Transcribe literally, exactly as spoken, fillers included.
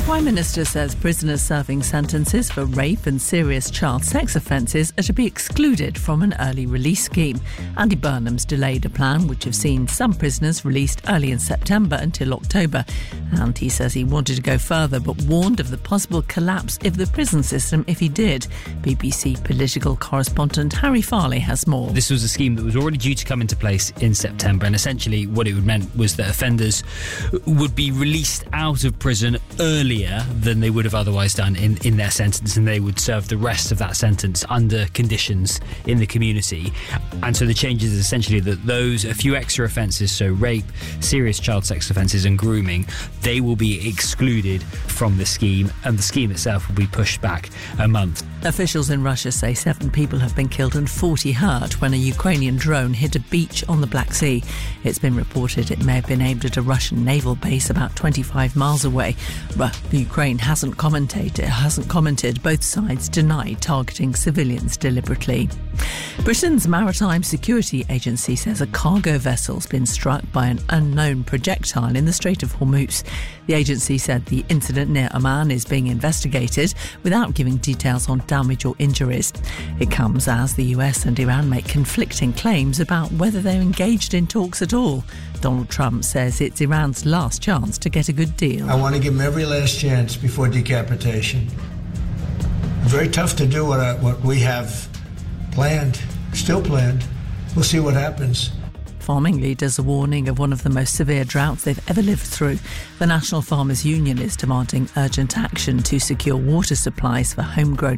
Prime Minister says prisoners serving sentences for rape and serious child sex offences are to be excluded from an early release scheme. Andy Burnham's delayed a plan which have seen some prisoners released early in September until October. And he says he wanted to go further but warned of the possible collapse of the prison system if he did. B B C political correspondent Harry Farley has more. This was a scheme that was already due to come into place in September, and essentially what it would meant was that offenders would be released out of prison earlier than they would have otherwise done in, in their sentence, and they would serve the rest of that sentence under conditions in the community. And so the change is essentially that those, a few extra offences, so rape, serious child sex offences and grooming, they will be excluded from the scheme, and the scheme itself will be pushed back a month. Officials in Russia say seven people have been killed and forty hurt when a Ukrainian drone hit a beach on the Black Sea. It's been reported it may have been aimed at a Russian naval base about twenty-five miles away. But Ukraine hasn't commented. It hasn't commented. Both sides deny targeting civilians deliberately. Britain's Maritime Security Agency says a cargo vessel's been struck by an unknown projectile in the Strait of Hormuz. The agency said the incident near Oman is being investigated without giving details on damage or injuries. It comes as the U S and Iran make conflicting claims about whether they're engaged in talks at all. Donald Trump says it's Iran's last chance to get a good deal. I want to give them every last chance before decapitation. Very tough to do what, I, what we have planned, still planned. We'll see what happens. Farming leaders are warning of one of the most severe droughts they've ever lived through. The National Farmers Union is demanding urgent action to secure water supplies for homegrown